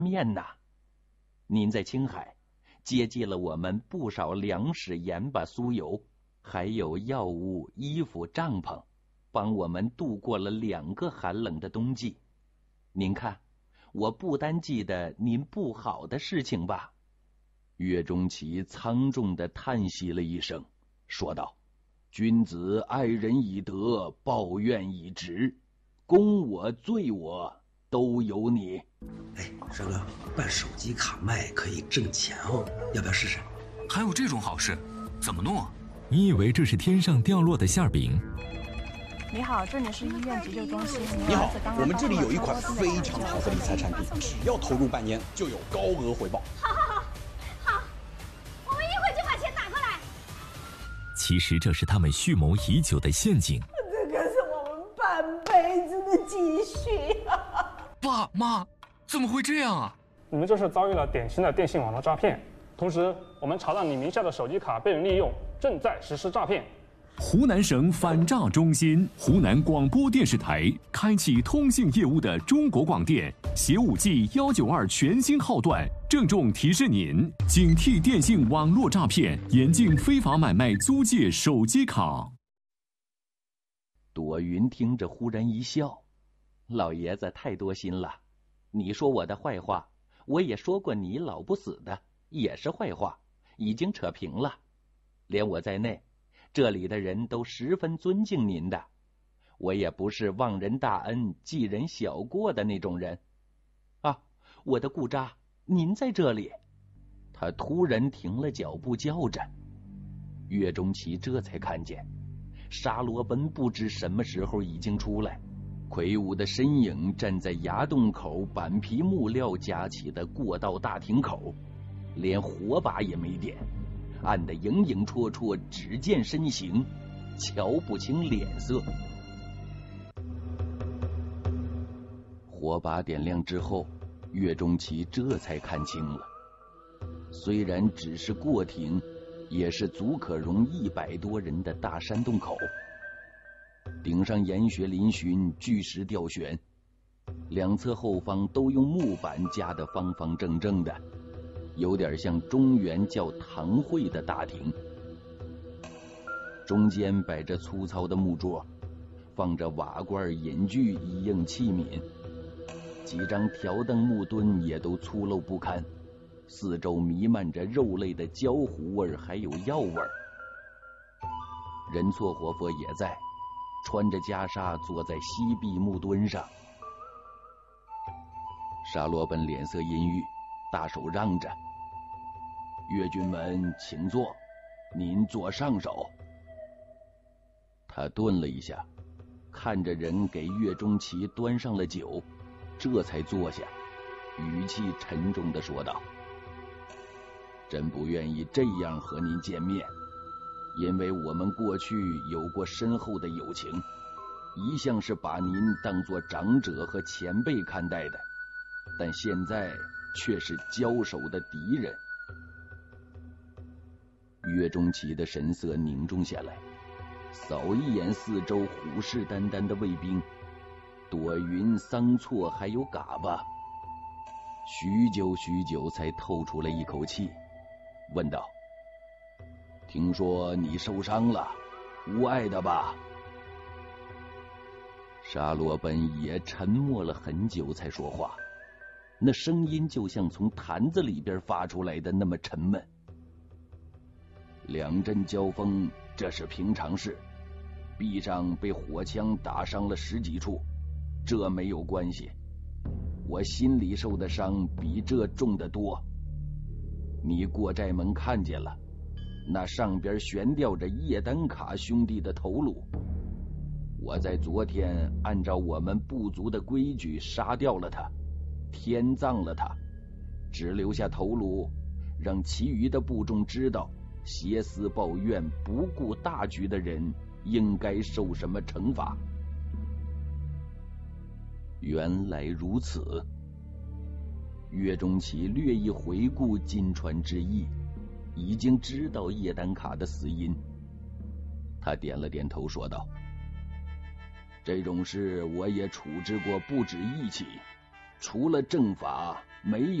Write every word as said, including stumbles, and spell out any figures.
面呐。您在青海接济了我们不少粮食、盐巴、酥油，还有药物、衣服、帐篷，帮我们度过了两个寒冷的冬季。您看，我不单记得您不好的事情吧？岳钟琪苍重地叹息了一声，说道：君子爱人以德，报怨以直，功我罪我都有你。 哎，帅哥，办手机卡卖可以挣钱哦，要不要试试？ 还有这种好事？怎么弄啊？ 你以为这是天上掉落的馅饼？ 你好，这里是医院急救中心。 你好，我们这里有一款非常好的理财产品，只要投入半年就有高额回报。 好好好，好，我们一会就把钱打过来。 其实这是他们蓄谋已久的陷阱。 这可是我们半辈子的积蓄啊！ 爸妈，怎么会这样啊？ 你们这是遭遇了典型的电信网络诈骗，同时我们查到你名下的手机卡被人利用，正在实施诈骗。 湖南省反诈中心、湖南广播电视台开启通信业务的中国广电携 五 G 一九二全新号段，郑重提示您：警惕电信网络诈骗，严禁非法买卖租借手机卡。 朵云听着忽然一笑：老爷子太多心了，你说我的坏话，我也说过你老不死的，也是坏话，已经扯平了。连我在内，这里的人都十分尊敬您的，我也不是忘人大恩记人小过的那种人。啊，我的顾扎，您在这里！他突然停了脚步，叫着。岳钟琪这才看见，沙罗奔不知什么时候已经出来，魁梧的身影站在崖洞口板皮木料架起的过道大厅口，连火把也没点，暗得影影绰绰，只见身形，瞧不清脸色。火把点亮之后，岳钟琪这才看清了，虽然只是过亭，也是足可容一百多人的大山洞口。顶上岩穴嶙峋，巨石吊悬，两侧后方都用木板架得方方正正的，有点像中原叫堂会的大厅。中间摆着粗糙的木桌，放着瓦罐、饮具一应器皿，几张条凳木墩也都粗陋不堪，四周弥漫着肉类的焦糊味还有药味。仁措活佛也在，穿着袈裟坐在西壁木墩上。沙罗本脸色阴郁，大手让着：岳军门请坐，您坐上手。他顿了一下，看着人给岳钟琪端上了酒，这才坐下，语气沉重地说道：真不愿意这样和您见面，因为我们过去有过深厚的友情，一向是把您当作长者和前辈看待的，但现在却是交手的敌人。岳钟琪的神色凝重下来，扫一眼四周虎视眈眈的卫兵，朵云、桑错还有嘎巴，许久许久才透出了一口气，问道：听说你受伤了，无碍的吧？沙罗本也沉默了很久才说话，那声音就像从坛子里边发出来的那么沉闷。两阵交锋，这是平常事，臂上被火枪打伤了十几处，这没有关系，我心里受的伤比这重得多。你过寨门看见了，那上边悬吊着叶丹卡兄弟的头颅，我在昨天按照我们部族的规矩杀掉了他，天葬了他，只留下头颅，让其余的部众知道挟私报怨、不顾大局的人应该受什么惩罚。原来如此。岳钟琪略一回顾金川之役，已经知道叶丹卡的死因。他点了点头说道：这种事我也处置过不止一起， 除了正法，没有。